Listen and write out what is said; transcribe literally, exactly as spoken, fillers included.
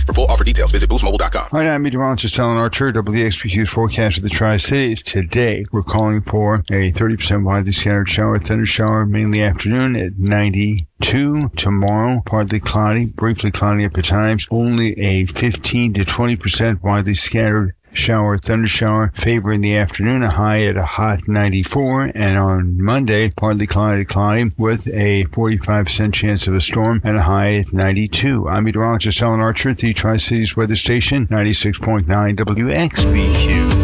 For full offer details, visit boost mobile dot com. All right, I'm meteorologist Alan Archer, W X B Q's forecast of the Tri-Cities. Today, we're calling for a thirty percent widely scattered shower, thunder shower, mainly afternoon at ninety-two. Tomorrow, partly cloudy, briefly cloudy at times, only a fifteen to twenty percent widely scattered shower, thunder shower, favor in the afternoon, a high at a hot ninety-four, and on Monday, partly cloudy, cloudy, with a forty-five percent chance of a storm, and a high at ninety-two. I'm meteorologist Alan Archer at the Tri-Cities Weather Station, ninety-six point nine W X B Q.